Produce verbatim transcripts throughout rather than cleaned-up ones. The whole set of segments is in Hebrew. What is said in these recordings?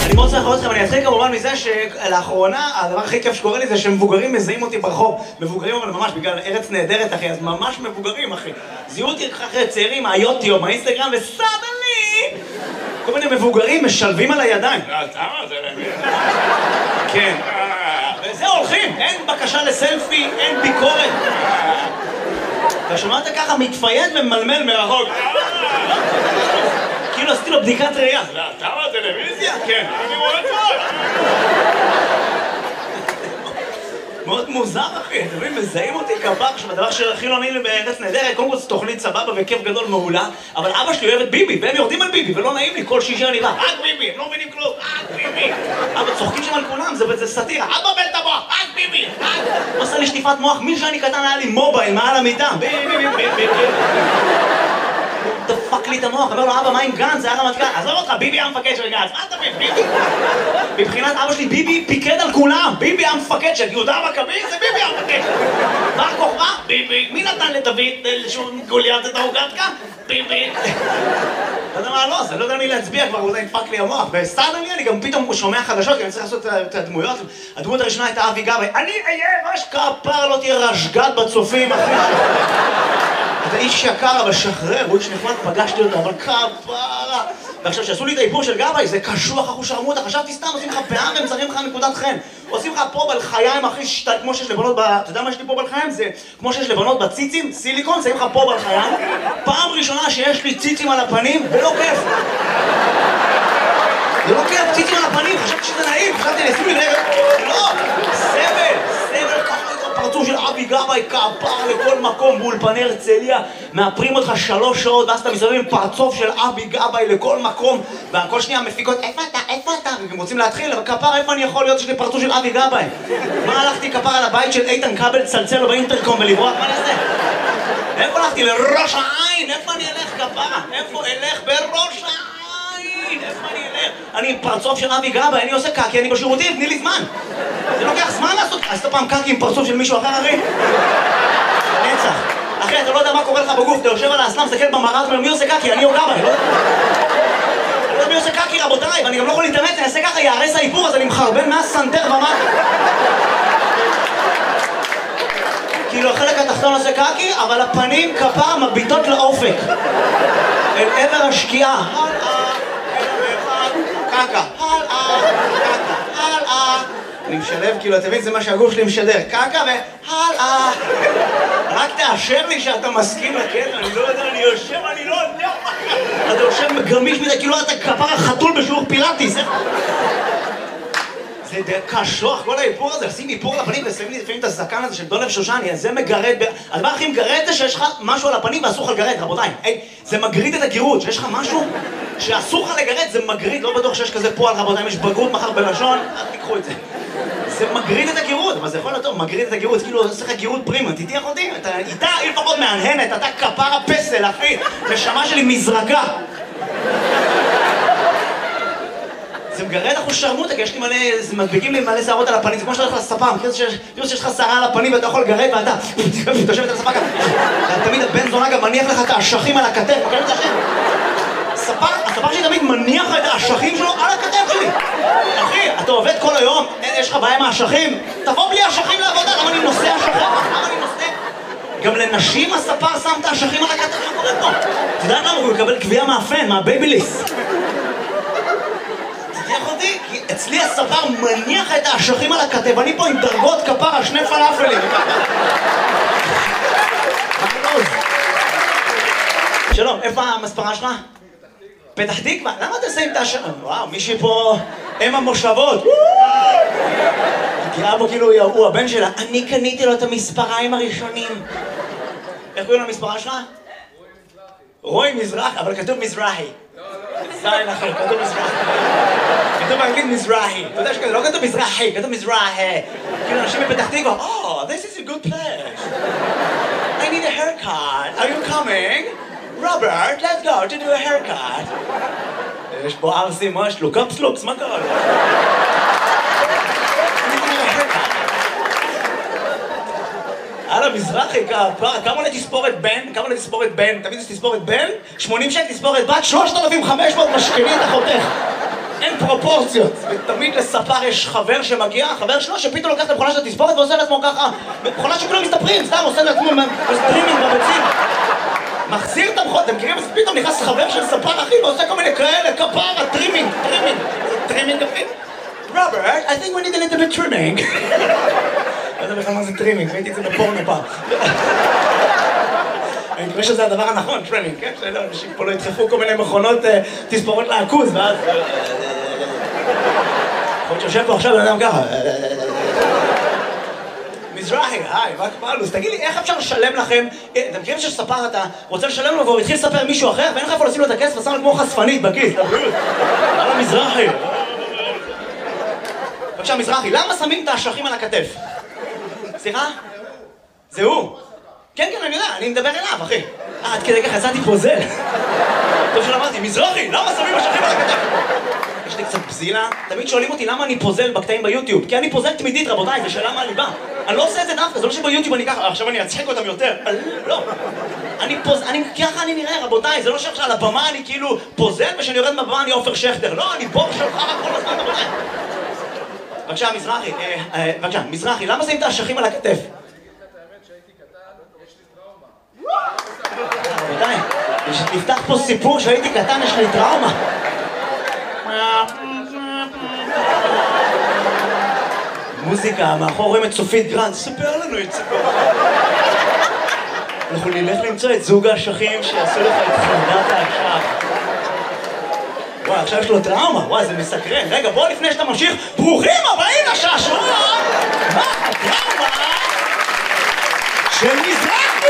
אני מאוד צריך לראות אתכם, אני אתחיל כמובן מזה שלאחרונה הדבר הכי כיף שקורה לי זה שמבוגרים מזהים אותי ברחוב. מבוגרים אבל ממש בגלל ארץ נהדרת אחי, אז ממש מבוגרים אחי. זיהו אותי אחרי צעירים מהיוטיוב, מהאינסטגרם וסאדלי! כל מיני מבוגרים משלבים על הידיים. לא, תמה זה למי? כן. וזה הולכים, אין בקשה לסלפי, אין ביקורת. אתה שומע אותה ככה מתפייד וממלמל מרחוק. כאילו עשיתי לו בדיקת ראייה. לא, תמה טלוויזיה? כן. אני רואה טוב. מאוד מוזר אחי, אתם מבינים, מזהים אותי כפר שבדבר שהכי לא נעים לי בארץ נהדרת, קודם כל זו תוכנית סבבה וכיף גדול מעולה, אבל אבא שלי אוהב את ביבי, והם יורדים על ביבי, ולא נעים לי כל שישי אני בא, רק ביבי, הם לא מבינים כלום, רק ביבי. אבל צוחקים שם על כולם, זה סאטירה, אבא בן את המוח, רק ביבי, רק... הוא עשה לי שטיפת מוח, מי שאני קטן היה לי מובייל מעל המיטה, ביבי, ביבי, ביבי, ביבי. דפק לי את המוח, אומר לו, אבא, מה עם גנץ? זה היה רמטכ"ל. עזוב אותך, ביבי היה מפקד של גנץ. מה אתה מבין, ביבי? מבחינת אבא שלי, ביבי פיקד על כולם. ביבי היה מפקד של יהודה המכבי, זה ביבי היה מפקד. מה כוכבא? ביבי. מי נתן לדוד גוליית את ההוגתקה? ביבי. לא יודע מה לא, אז אני לא יודע מי להצביע כבר, הוא זה נדפק לי המוח. וסטארדלי, אני גם פתאום שומע חדשות, כי אני צריך לעשות את הדמויות. הדמות הראשונה הייתה אבי גבאי. אני אהיה ראש כפר, לא תהיה רשגת בצופים, אחי. אתה איש יקר, אבל שחרר, הוא איש נחמד, פגשתי אותו, אבל כפרה. ועכשיו, שעשו לי את האיפור של גבאי, זה קשוח, אחו שרמוטה, חשבתי סתם, עושים לך פאה והם זרים לך נקודת חן. עושים לך פה בלחיים, אחי, שתי, כמו שיש לבנות ב... אתה יודע מה יש לי פה בלחיים? זה כמו שיש לבנות בציצים, סיליקון, שמים לך פה בלחיים. פעם ראשונה שיש לי ציצים על הפנים, ולא כיף. זה לא כיף, ציצים על הפנים, חשבתי שזה נעים, חשבתי, אני אשים לי רגע, לא, סבל, סבל, ככה. פרצוף של אבי גבאי כפר לכל מקום באולפני הרצליה, מאפרים אותך שלוש שעות ואז אתה מסתובב עם פרצוף של אבי גבאי לכל מקום וכל שנייה מפיקות איפה אתה, איפה אתה? והם רוצים להתחיל, אבל כפר איפה אני יכול להיות שיש לי פרצוף של אבי גבאי? מה הלכתי כפר על הבית של איתן כבל לצלצל לו באינטרקום ולברוח? מה נעשה? איפה הלכתי? לראש העין? איפה אני אלך כפרה? איפה אלך בראש העין? איפה אני אלך? אני עם פרצוף של אבי גבאי, אני עושה קקי, אני בשירותים, תני לי זמן. זה לוקח זמן לעשות, עשית פעם קקי עם פרצוף של מישהו אחר, אחי? נצח. אחי, אתה לא יודע מה קורה לך בגוף, אתה יושב על האסלאם, מסתכל במראה, אתה אומר, מי עושה קקי? אני או גבאי, לא יודע. אני לא יודע מי עושה קקי, רבותיי, ואני גם לא יכול להתאמץ, אני אעשה ככה, יערס האיפור, אז אני מחרבן מהסנטר ומטה. כאילו, החלק התחתון עושה קקי, אבל הפנים כפר מביטות לאופק. אל עבר השקיעה. קקה, הלאה, קקה, הלאה. אני משלב, כאילו, אתה מבין, זה מה שהגוף שלי משדר. קקה והלאה. רק תאשר לי שאתה מסכים לקטע, אני לא יודע, אני יושב, אני לא יודע. אתה יושב גמיש מזה, כאילו אתה כפר החתול בשיעור פילאטיס. זה קשוח, כל האיפור הזה, לשים איפור על הפנים ושמים לי לפעמים את הזקן הזה של דולב שושני, זה מגרד, הדבר הכי מגרד זה שיש לך משהו על הפנים ואסור לך לגרד, רבותיי. זה מגריד את הגירות, שיש לך משהו שאסור לך לגרד, זה מגריד, לא בטוח שיש כזה פועל, רבותיי, אם יש בגרות מחר בלשון, אל תיקחו את זה. זה מגריד את הגירות, אבל זה יכול להיות טוב, מגריד את הגירות, כאילו עושה לך גירות פרימה, תתיח אותי, אתה איתה היא לפחות מהנהנת, אתה כפר הפסל, אחי, נשמה שלי מזרקה. זה מגרד אחוז שרמוטה, כי יש לי מלא, זה מדביקים לי מלא שערות על הפנים, זה כמו שאתה הולך לספה, מכיר שיש לך שערה על הפנים ואתה יכול לגרד ואתה תושבת על הספה ככה. תמיד הבן זונה גם מניח לך את האשכים על הכתף, מכיר את השם? הספה שלי תמיד מניח את האשכים שלו על הכתף שלי. אחי, אתה עובד כל היום, יש לך בעיה עם האשכים? תבוא בלי האשכים לעבודה, למה אני נושא אשכים? למה אני נושא? גם לנשים הספר שם את האשכים על הכתף, מה קורה פה? אתה יודע למה? הוא מקבל קביעה מהפן, מהבייביליס. כי אצלי הספר מניח את האשכים על הכתב, אני פה עם דרגות כפר על שני פלאפלים. שלום, איפה המספרה שלך? פתח תקווה? למה אתה שמים את האשכים? וואו, מישהי פה אם המושבות. תראה בו כאילו הוא הבן שלה. אני קניתי לו את המספריים הראשונים. איך קוראים למספרה שלך? רוי מזרחי, אבל כתוב מזרחי. זין אחר, כתוב מזרחי. כתוב באנגלית מזרחי. אתה יודע שכתוב, לא כתוב מזרחי, כתוב מזרחי. כאילו אנשים בפתח תקווה, Oh, this is a good place. I need a haircut. Are you coming? Robert, let's go to do a haircut. יש פה ארסי, מה יש לו? קפסלוקס, מה קרה לו? הלאה, מזרחי, כמה עולה תספורת בן? כמה עולה תספורת בן? תמיד יש תספורת בן? שמונים שקל תספורת בת? שלושת אלפים וחמש מאות משכני את החותך. אין אין פרופורציות. ותמיד לספר יש חבר שמגיע, חבר שלו שפתאום לוקח את המכונה של התספורת ועושה לעצמו ככה, מכונה שכולם מסתפרים, סתם עושה לעצמו סטרימינג בביצים. מחזיר את המכונה, אתם מכירים? אז פתאום נכנס חבר של ספר אחי ועושה כל מיני כאלה, כפרה, טרימינג, טרימינג. טרימינג אחי? Robert, I think we need a little bit trimming. לא יודע בכלל מה זה טרימינג, ראיתי את זה בפורנו פעם. אני מקווה שזה הדבר הנכון, טרימינג, כן? שלא, אנשים פה לא ידחפו כל מיני מכונות תספורות לעכוז, ואז... יכול להיות שיושב פה עכשיו בן אדם ככה. מזרחי, היי, מה קבלוס? תגיד לי, איך אפשר לשלם לכם? אתם מכירים שספר אתה רוצה לשלם לו והוא התחיל לספר מישהו אחר ואין לך איפה לשים לו את הכסף ושם לו כמו חשפנית בכיס, לבריאות. על המזרחי. בבקשה, מזרחי, למה שמים את האשכים על הכתף? סליחה? זה הוא. כן, כן, אני יודע, אני מדבר אליו, אחי. אה, עד כדי ככה יצאתי פוזל. טוב שלמדתי, מזרחי, למה שמים אשכים על הכתף? יש לי קצת בזילה. תמיד שואלים אותי למה אני פוזל בקטעים ביוטיוב. כי אני פוזל תמידית, רבותיי, זה שאלה מהליבה. אני לא עושה את זה דווקא, זה לא שביוטיוב אני ככה, עכשיו אני אצחק אותם יותר. לא. אני פוזל, אני, ככה אני נראה, רבותיי, זה לא שעכשיו על הבמה אני כאילו פוזל ושאני יורד מהבמה אני עופר שכטר. לא, אני בור שלך כל הזמן, רבותיי. בבקשה, מזרחי, אה, אה, בבקשה, מזרחי, למה שמים את האשכים על הכתף? רבותיי, נפתח פה סיפור שהייתי קטן, יש לי טראומה. מוזיקה, מאחור רואים את סופית גרנד, ספר לנו את סיפור. אנחנו נלך למצוא את זוג האשכים שיעשו לך את חמדת האשך. וואי, עכשיו יש לו טראומה, וואי, זה מסקרן. רגע, בואו לפני שאתה ממשיך, ברוכים הבאים לשעשוע! מה הטראומה של מזרחי?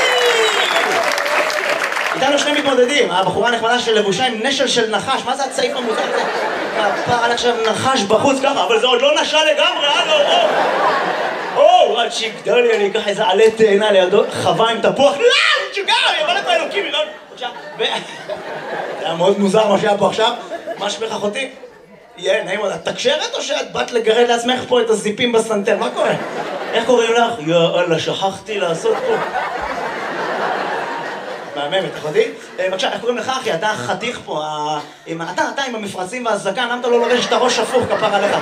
איתנו שני מתמודדים, הבחורה הנחמדה של לבושה עם נשל של נחש, מה זה הצעיף המוזר הזה? הפר על עכשיו נחש בחוץ ככה, אבל זה עוד לא נשל לגמרי, הלו, או! או, עד שיגדל לי, אני אקח איזה עלה תאנה לידו, חווה עם תפוח, לא, שוגר, אני אבוא לפה אלוקים, לא, בבקשה, ו... זה היה מאוד מוזר מה שהיה פה עכשיו, מה שמך אחותי? יהיה, נעים עוד, את תקשרת או שאת באת לגרד לעצמך פה את הזיפים בסנטר, מה קורה? איך קוראים לך? יאללה, שכחתי לעשות פה. מהממת, אחותי? בבקשה, איך קוראים לך אחי? אתה חתיך פה, אתה, אתה עם המפרצים והזקן, למה אתה לא לובש את הראש הפוך כפר עליך?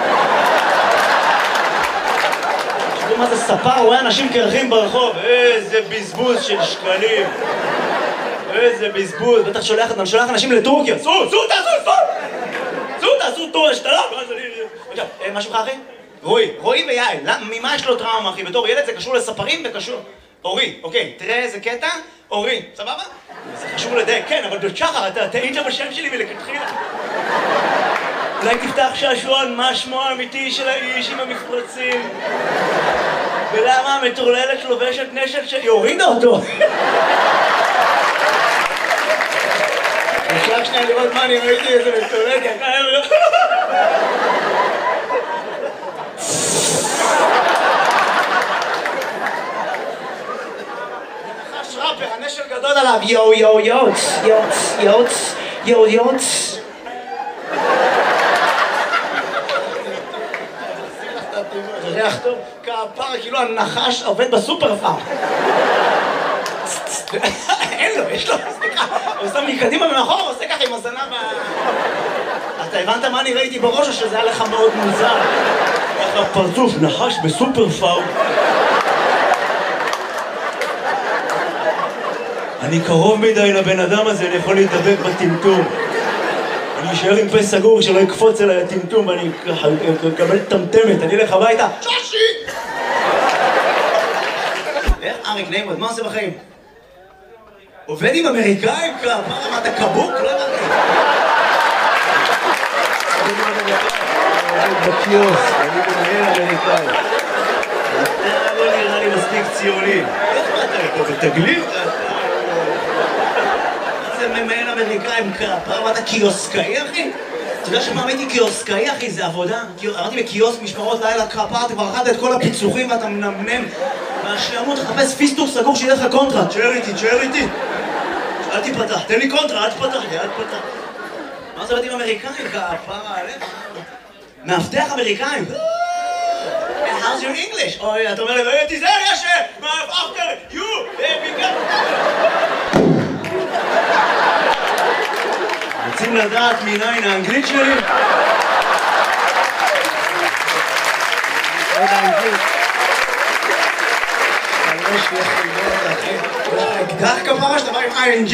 תשמעו מה זה ספר, רואה אנשים קרחים ברחוב, איזה בזבוז של שקלים. איזה בזבוז, בטח שולח, אתה שולח אנשים לטורקיה, סו, סו, תעשו, סו! סו, תעשו טור השתלה, ואז אני... בבקשה, מה שלך אחי? רועי, רועי ויעל, ממה יש לו טראומה אחי? בתור ילד זה קשור לספרים וקשור... אורי, אוקיי, תראה איזה קטע, אורי, סבבה? זה חשוב לדייק, כן, אבל דוצ'חר, אתה טעית בשם שלי מלכתחילה. אולי תפתח שעשועון, מה שמו האמיתי של האיש עם המפרצים? ולמה המטורללת לובשת נשל שהיא הורידה אותו? אפשר שנייה לראות מה אני ראיתי איזה מטורללת, יקר, ראפר, הנשל גדול עליו, יו יו יוץ, יוץ, יוץ, יו יוץ. זה ריח טוב, כפר, כאילו הנחש עובד בסופר פארם. אין לו, יש לו, סליחה, הוא שם מקדימה ומאחור, הוא עושה ככה עם הזנב ה... אתה הבנת מה אני ראיתי בראש או שזה היה לך מאוד מוזר? איך הפרצוף נחש בסופר פארם. אני קרוב מדי לבן אדם הזה, אני יכול להתדבק בטמטום. אני אשאר עם פה סגור שלא יקפוץ אליי הטמטום ואני אקבל טמטמת, אני אלך הביתה. שושי! איך אריק נעימות, מה עושה בחיים? עובד עם אמריקאים? מה אמרת, קבוק? לא אמרתי. עובד בקיוס, אני מנהל אמריקאי. אתה לא נראה לי מספיק ציוני. איך אתה פה בתגלית? ממהל אמריקאים כפר, מה אתה קיוסקאי אחי? אתה יודע שמה הייתי קיוסקאי אחי? זה עבודה? אמרתי בקיוסק משמרות לילה כפר, אתה כבר אכלת את כל הפיצוחים ואתה מנמנם והשעמות, תחפש פיסטוק סגור שיהיה לך קונטרה. תשאר איתי, תשאר איתי אל תיפתח, תן לי קונטרה, אל תפתח לי, אל תפתח. מה זה בתים אמריקאים כפר עליך? מאבטח אמריקאים? How's your English? אוי, אתה אומר לי, תיזהר יש, after you, בגלל רוצים לדעת מניין האנגלית שלי? לא יודע אנגלית. כנראה שיש לי לא יודע, אקדח כפרה שאתה בא עם איי אן ג'י